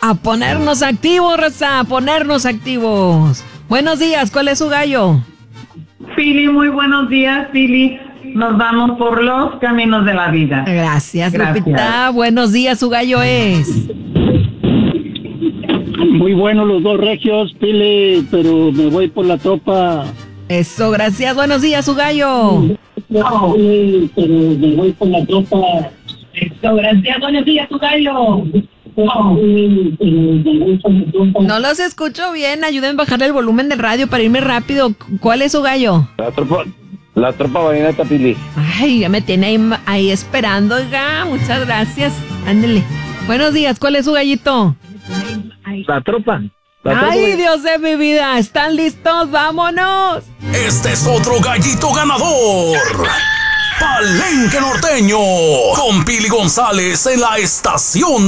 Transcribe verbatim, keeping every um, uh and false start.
A ponernos activos, raza, a ponernos activos. Buenos días, ¿cuál es su gallo? Pili, muy buenos días, Pili. Nos vamos por los caminos de la vida. Gracias, Gracias. Lupita. Buenos días, su gallo es. Muy buenos los dos regios, Pili, pero me voy por la tropa. Eso, gracias. Buenos días, su gallo. No, Pili, pero me voy por la tropa. Eso, gracias. Buenos días, tu gallo. No, Pili, pero me voy por la tropa. No los escucho bien. Ayuden a bajarle el volumen del radio para irme rápido. ¿Cuál es su gallo? La tropa, la tropa vallenata, Pili. Ay, ya me tiene ahí, ahí esperando, oiga. Muchas gracias. Ándele. Buenos días, ¿cuál es su gallito? La tropa. La Ay, tropa. Dios de mi vida. ¿Están listos? ¡Vámonos! Este es otro gallito ganador. Palenque Norteño. Con Pili González en la estación